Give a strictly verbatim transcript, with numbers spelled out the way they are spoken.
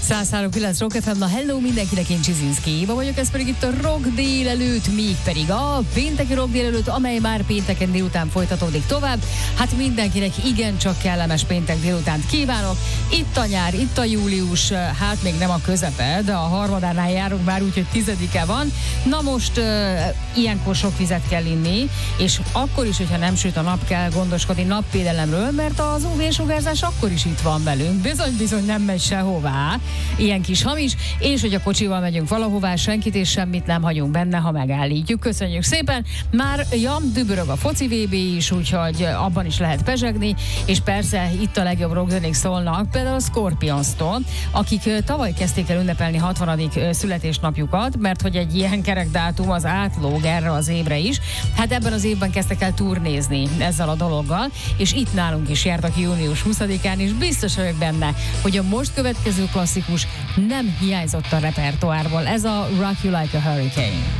száz három kilenc Rock ef em, na hello mindenkinek, én Csizinszki Éva vagyok, ez pedig itt a Rock délelőtt, mégpedig a pénteki Rock délelőtt, amely már pénteken délután folytatódik tovább. Hát mindenkinek igencsak kellemes péntek délutánt kívánok. Itt a nyár, itt a július, hát még nem a közepe, de a harmadánál járunk már, úgyhogy tizedike van. Na most uh, ilyenkor sok vizet kell inni, és akkor is, hogyha nem süt a nap, kell gondoskodni napvédelemről, mert az ú vé-sugárzás akkor is itt van velünk. Bizony-bizony nem megy sehová. Ilyen kis hamis, és hogy a kocsival megyünk valahová, senkit és semmit nem hagyunk benne, ha megállítjuk. Köszönjük szépen! Már jam, dübörög a foci vé bé is, úgyhogy abban is lehet pezsegni, és persze itt a legjobb rockzenék szólnak, például a Scorpions-tól, akik tavaly kezdték el ünnepelni hatvanadik születésnapjukat, mert hogy egy ilyen kerek dátum az átlóg erre az évre is. Hát ebben az évben kezdtek el turnézni ezzel a dologgal, és itt nálunk is jártak június huszadikán, és biztos vagyok benne, hogy a most következő klasszikus nem hiányzott a repertoárból. Ez a Rock You Like a Hurricane.